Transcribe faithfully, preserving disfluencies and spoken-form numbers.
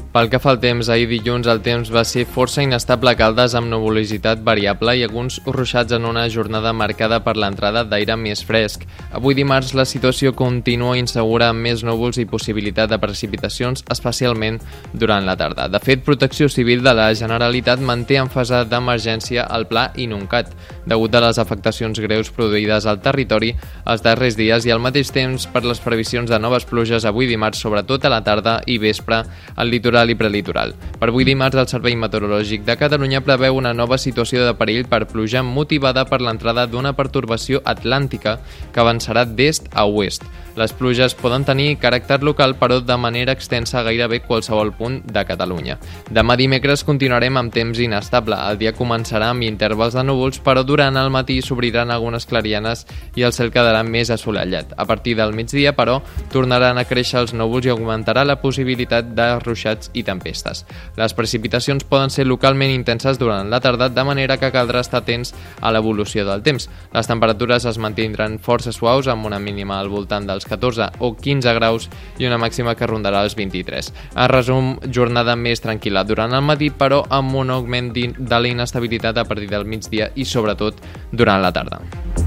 Pel que fa al temps, ahir dilluns el temps va ser força inestable a Caldes amb nuvolositat variable i alguns ruixats en una jornada marcada per l'entrada d'aire més fresc. Avui dimarts la situació continua insegura amb més núvols i possibilitat de precipitacions, especialment durant la tarda. De fet, Protecció Civil de la Generalitat manté en fase d'emergència el pla Inuncat, degut a les afectacions greus produïdes al territori els darrers dies i al mateix temps per les previsions de noves pluges avui dimarts, sobretot a la tarda i vespre al litoral i prelitoral. Per avui dimarts, el Servei Meteorològic de Catalunya preveu una nova situació de perill per pluja motivada per l'entrada d'una pertorbació atlàntica que avançarà d'est a oest. Les pluges poden tenir caràcter local, però de manera extensa a gairebé qualsevol punt de Catalunya. Demà dimecres continuarem amb temps inestable. El dia començarà amb intervals de núvols, però durant el matí s'obriran algunes clarianes i el cel quedarà més assolellat. A partir del migdia, però, tornaran a créixer els núvols i augmentarà la possibilitat de ruixats i tempestes. Les precipitacions poden ser localment intenses durant la tarda, de manera que caldrà estar atents a l'evolució del temps. Les temperatures es mantindran força suaus, amb una mínima al voltant dels catorze o quinze graus i una màxima que rondarà els vint-i-tres. En resum, jornada més tranquil·la durant el matí, però amb un augment de la inestabilitat a partir del migdia i sobretot durant la tarda.